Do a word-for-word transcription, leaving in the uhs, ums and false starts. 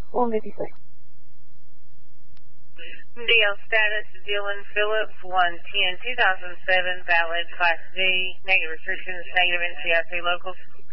one fifty-six. D L status, Dylan Phillips, one ten, two thousand seven, valid Class D, negative restrictions, negative N C I C locals.